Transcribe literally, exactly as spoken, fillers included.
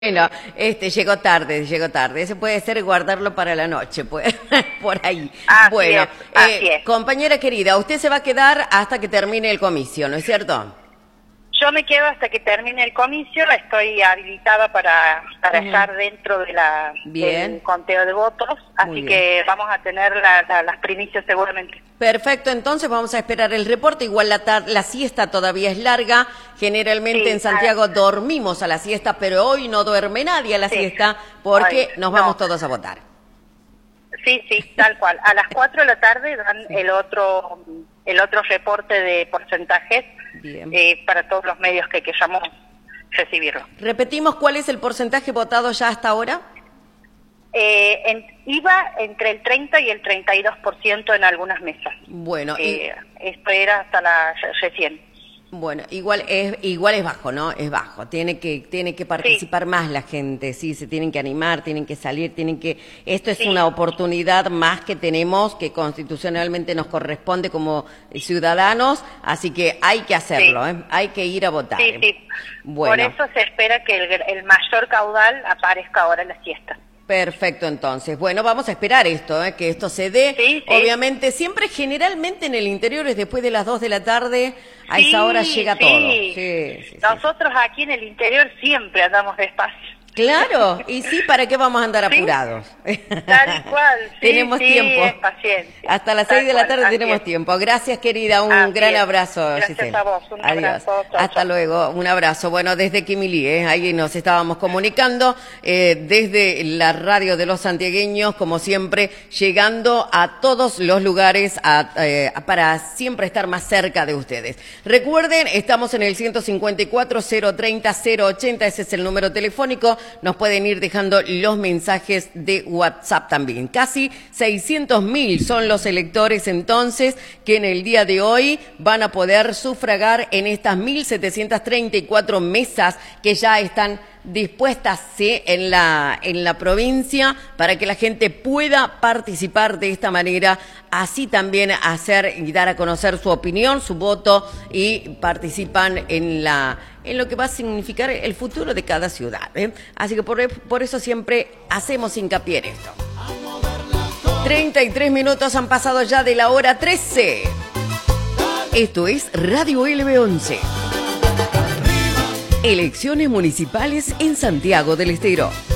Bueno, este llegó tarde, llegó tarde. Ese puede ser guardarlo para la noche, pues, por ahí. Así bueno, es, así eh, es. compañera querida, usted se va a quedar hasta que termine el comicio, ¿no es cierto? Yo me quedo hasta que termine el comicio, estoy habilitada para, para Ujú. estar dentro de la, Bien. del conteo de votos, Muy así bien. que vamos a tener la- la- las primicias seguramente. Perfecto, entonces vamos a esperar el reporte. Igual la, tar- la siesta todavía es larga. Generalmente Sí, en Santiago ah, dormimos a la siesta, pero hoy no duerme nadie a la Sí. siesta porque Ay, nos vamos no. todos a votar. Sí, sí, tal cual. A las cuatro de la tarde dan el otro el otro reporte de porcentajes Bien. eh, para todos los medios que queramos recibirlo. Repetimos, ¿cuál es el porcentaje votado ya hasta ahora? Eh, en, iba entre el treinta y el treinta y dos por ciento en algunas mesas. Bueno, y... Eh, esto era hasta la recién. Bueno, igual es igual es bajo, ¿no? Es bajo. Tiene que tiene que participar más la gente, sí, se tienen que animar, tienen que salir, tienen que esto es Sí. una oportunidad más que tenemos que constitucionalmente nos corresponde como ciudadanos, así que hay que hacerlo, Sí. ¿eh? Hay que ir a votar. Sí, sí. Bueno. Por eso se espera que el, el mayor caudal aparezca ahora en la siesta. Perfecto, entonces. Bueno, vamos a esperar esto, ¿eh? Que esto se dé. Sí, sí. Obviamente, siempre generalmente en el interior es después de las dos de la tarde, a Sí, esa hora llega sí. todo. Sí, sí, sí. Nosotros aquí en el interior siempre andamos despacio. Claro, y sí, ¿para qué vamos a andar Sí, apurados? Tal cual, sí, tenemos sí, tiempo. es paciencia. Hasta las Tal seis de la cual, tarde así tenemos es. tiempo. Gracias, querida. Un Así gran es. abrazo, Gracias Gisela. a vos, un Adiós. abrazo. Chao, Hasta chao. luego. Un abrazo. Bueno, desde Quimilí, ¿eh? Ahí nos estábamos comunicando eh, desde la radio de los santiagueños, como siempre, llegando a todos los lugares a, eh, para siempre estar más cerca de ustedes. Recuerden, estamos en el ciento cincuenta y cuatro, cero treinta, cero ochenta, ese es el número telefónico. Nos pueden ir dejando los mensajes de WhatsApp también. Casi seiscientos mil son los electores entonces que en el día de hoy van a poder sufragar en estas mil setecientas treinta y cuatro mesas que ya están dispuestas, ¿sí?, en la en la provincia para que la gente pueda participar de esta manera, así también hacer y dar a conocer su opinión, su voto y participan en la en lo que va a significar el futuro de cada ciudad, ¿eh? Así que por, por eso siempre hacemos hincapié en esto. treinta y tres minutos han pasado ya de la hora trece. Esto es Radio L B once. Elecciones municipales en Santiago del Estero.